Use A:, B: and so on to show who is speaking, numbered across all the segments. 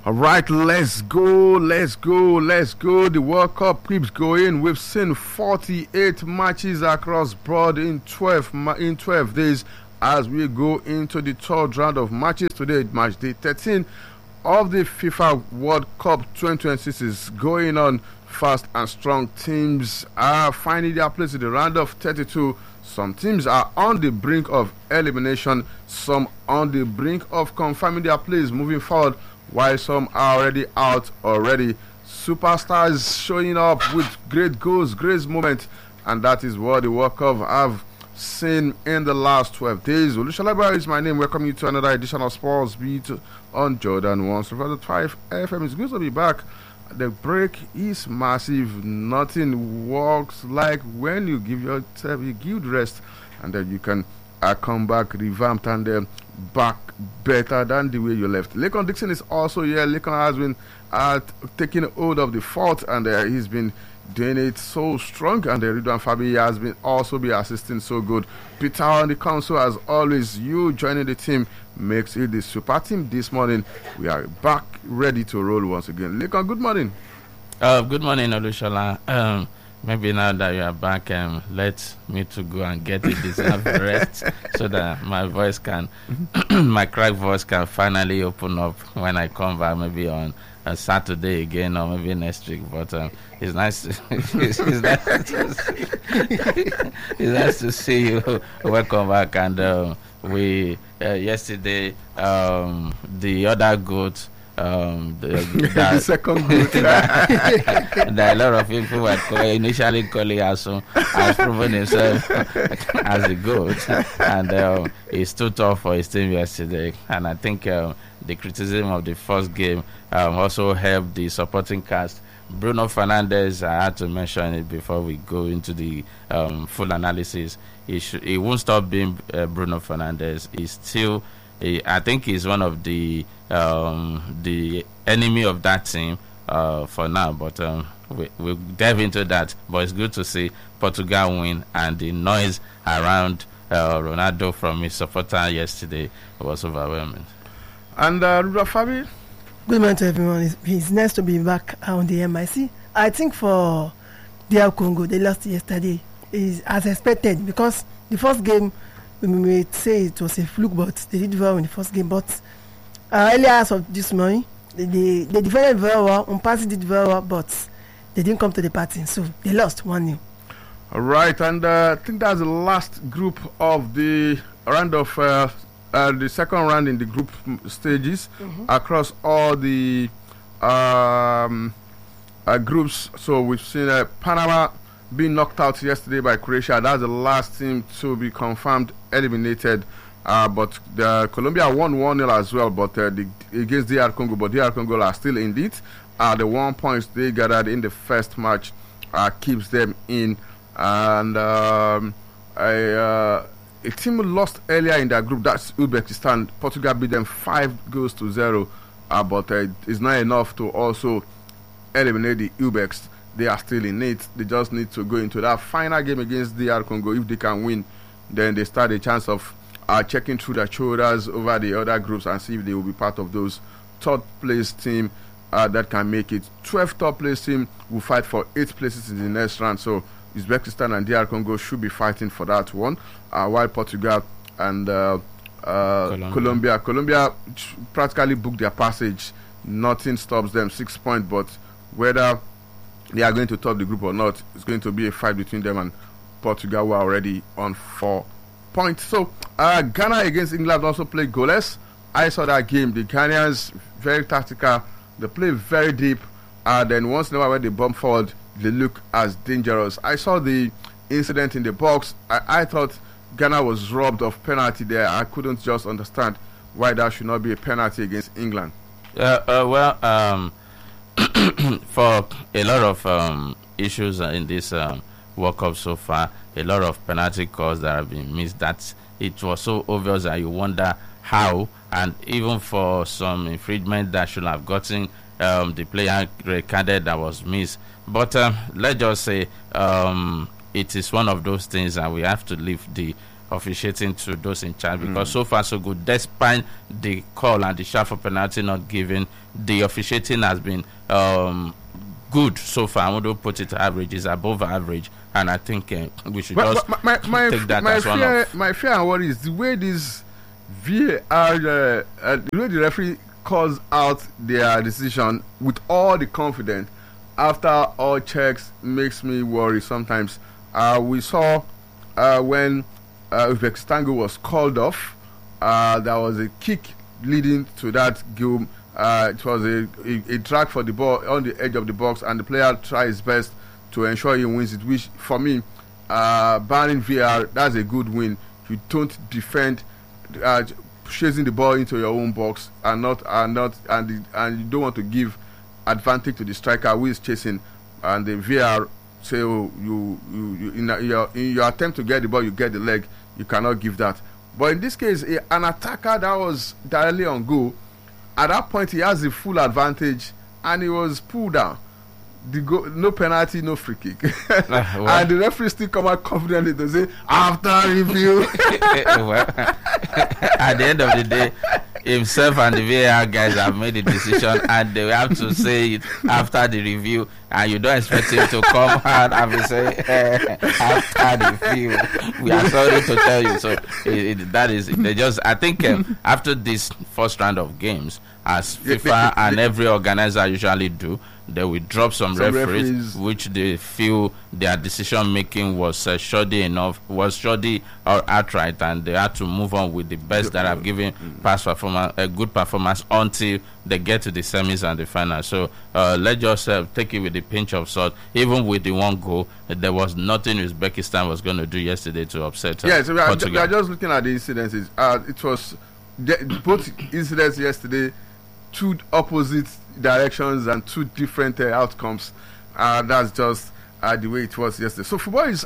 A: All right, let's go. The World Cup keeps going. We've seen 48 matches across board in 12 days as we go into the third round of matches today. Match day 13 of the FIFA World Cup 2026 is going on fast and strong. Teams are finding their place in the round of 32. Some teams are on the brink of elimination, some on the brink of confirming their place moving forward, while some are already out already. Superstars showing up with great goals, great moments, and that is what the World Cup have seen in the last 12 days. Olushalaba is my name. Welcome you to another edition of Sports Beat on Jordan 105 FM. It's good to be back. The break is massive. Nothing works like when you give yourself a good rest, and then you can come back revamped and back better than the way you left. Lekon Dixon is also here. Lekon has been taking hold of the fort, and he's been doing it so strong, and Ridwan Fabi has been also be assisting so good. Peter on the council, as always, you joining the team makes it the super team this morning. We are back ready to roll once again. Lekon, good morning.
B: Good morning, Olushola. Maybe now that you are back, let me to go and get a deserved rest so that my voice can, my cracked voice can finally open up when I come back, maybe on a Saturday again or maybe next week. But it's nice to, it's nice to see you. Welcome back. And we yesterday the other goat.
A: The second goat.
B: There are a lot of people were initially calling Asun has proven himself as a goat, and he stood up for his team yesterday. And I think the criticism of the first game also helped the supporting cast. Bruno Fernandes, I had to mention it before we go into the full analysis. He won't stop being Bruno Fernandes. He's still, I think he's one of the enemy of that team for now, but we'll dive into that. But it's good to see Portugal win, and the noise around Ronaldo from his supporter yesterday was overwhelming.
A: And Fabi?
C: Good morning to everyone. It's nice to be back on the MIC. I think for DR Congo, they lost yesterday is as expected, because the first game, we may say it was a fluke, but they did well in the first game. But earlier as of this morning, they defended very well, Mpasi did very well, but they didn't come to the party, so they lost 1-0.
A: All right, and I think that's the last group of the round of the second round in the group stages across all the groups. So we've seen Panama being knocked out yesterday by Croatia. That's the last team to be confirmed eliminated. But Colombia won 1-0 as well, but against DR Congo. But DR Congo are still in it. The 1 points they gathered in the first match keeps them in. And a team lost earlier in their group. That's Uzbekistan. Portugal beat them 5-0, but it's not enough to also eliminate the Uzbeks. They are still in it. They just need to go into that final game against DR Congo. If they can win, then they start a chance of checking through their shoulders over the other groups and see if they will be part of those third place team that can make it. 12th third place team will fight for 8 places in the next round. So Uzbekistan and DR Congo should be fighting for that one, while Portugal and Colombia practically booked their passage. Nothing stops them. 6 points, but whether they are going to top the group or not, it's going to be a fight between them and Portugal, who are already on 4 points. So Ghana against England also played goalless. I saw that game. The Ghanaians very tactical. They play very deep. Then once in a while when they bump forward, they look as dangerous. I saw the incident in the box. I thought Ghana was robbed of penalty there. I couldn't just understand why that should not be a penalty against England.
B: For a lot of issues in this World Cup so far, a lot of penalty calls that have been missed, that it was so obvious that you wonder how, and even for some infringement that should have gotten the player recorded that was missed. But let's just say it is one of those things, and we have to leave the officiating to those in charge, because so far so good. Despite the call and the shout for penalty not given, the officiating has been good so far. I want to put it average, is above average, and I think we should just take that as one of
A: my fear and worry is the way this VAR, the way the referee calls out their decision with all the confidence after all checks makes me worry sometimes. We saw when Uzbekistan goal was called off, there was a kick leading to that goal. It was a drag for the ball on the edge of the box, and the player tried his best to ensure he wins it, which for me, banning VAR, that's a good win. You don't defend chasing the ball into your own box and you don't want to give advantage to the striker who is chasing, and the VAR say, oh, you in your attempt to get the ball, you get the leg, you cannot give that. But in this case, an attacker that was directly on goal, at that point he has the full advantage and he was pulled down. The goal, no penalty, no free kick. And the referee still come out confidently to say, after review.
B: Well, at the end of the day, himself and the VAR guys have made a decision, and they have to say it after the review, and you don't expect him to come out and say after the review, we are sorry to tell you. So that is they just, I think after this first round of games, as FIFA and every organizer usually do, they will drop some referees which they feel their decision making was shoddy enough, was shoddy or outright, and they had to move on with the best that have given past performance, a good performance, until they get to the semis and the final. So let's just take it with a pinch of salt. Even with the one goal, there was nothing Uzbekistan was going to do yesterday to upset
A: so we are
B: Portugal.
A: just looking at the incidences. It was both incidents yesterday, two opposite directions and two different outcomes. That's just the way it was yesterday. So football is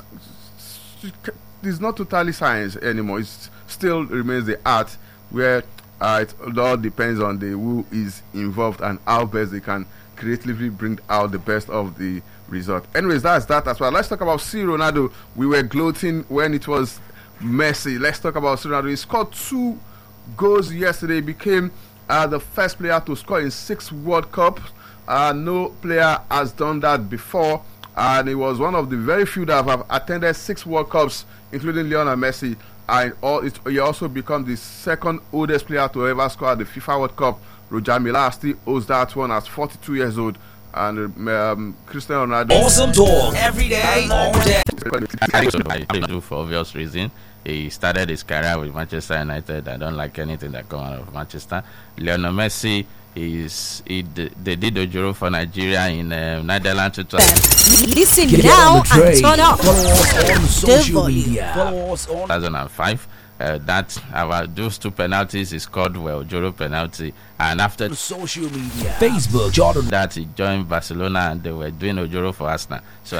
A: not totally science anymore. It still remains the art where it all depends on who is involved and how best they can creatively bring out the best of the result. Anyways, that's that as well. Let's talk about C. Ronaldo. We were gloating when it was Messi. Let's talk about C. Ronaldo. He scored 2 goals yesterday. Became the first player to score in 6 World Cups. No player has done that before, and he was one of the very few that have attended 6 World Cups, including Lionel Messi. And he also become the second oldest player to ever score at the FIFA World Cup. Roger Milla still owes that one at 42 years old, and Cristiano Ronaldo.
D: Awesome talk every day, all day.
B: I do for obvious reason. He started his career with Manchester United. I don't like anything that comes out of Manchester. Lionel Messi they did Ojoro for Nigeria in Netherlands.
E: Listen now and turn up.
D: Follow us on social media. Follow us on
B: 2005. Those 2 penalties he scored were Ojoro penalty, and after
D: social media, Facebook, Jordan,
B: that he joined Barcelona and they were doing Ojoro for Arsenal. So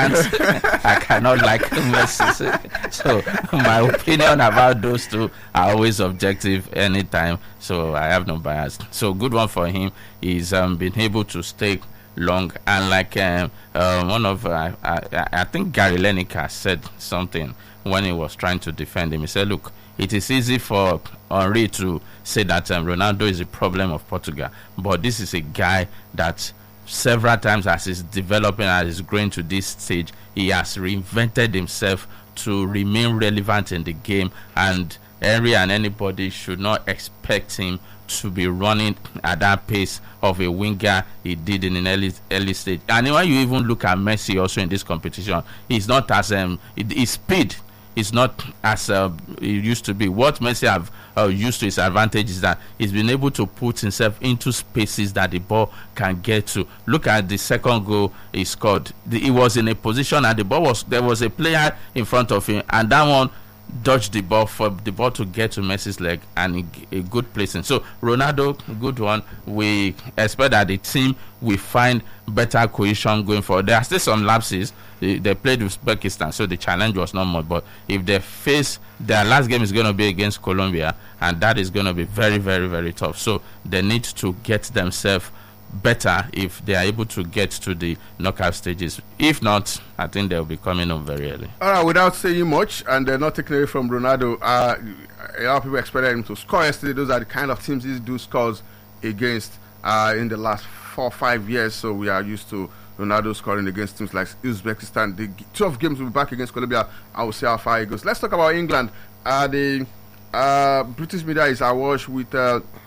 B: I cannot like Messi. So my opinion about those 2 are always objective anytime. So I have no bias. So good one for him. He's been able to stay long, and like one of I think Gary Lineker said something when he was trying to defend him. He said, look, it is easy for Henry to say that Ronaldo is a problem of Portugal, but this is a guy that several times as he's developing, as he's growing to this stage, he has reinvented himself to remain relevant in the game, and Henry and anybody should not expect him to be running at that pace of a winger he did in an early stage. And when you even look at Messi also in this competition, he's not as his speed is not as it used to be. What Messi have used to his advantage is that he's been able to put himself into spaces that the ball can get to. Look at the second goal he scored. He was in a position and there was a player in front of him, and that one dodged the ball for the ball to get to Messi's leg, and a good placing. So Ronaldo, good one. We expect that the team will find better cohesion going forward. There are still some lapses. They played with Uzbekistan, so the challenge was not much. But if they face their last game is going to be against Colombia, and that is going to be very, very, very tough. So they need to get themselves better if they are able to get to the knockout stages. If not, I think they'll be coming home very early.
A: All right, without saying much, and they're not taking away from Ronaldo, a lot of people expected him to score yesterday. Those are the kind of teams he do scores against in the last 4 or 5 years. So we are used to Ronaldo scoring against teams like Uzbekistan. The 12 games will be back against Colombia. I will see how far it goes. Let's talk about England. The British media is awash with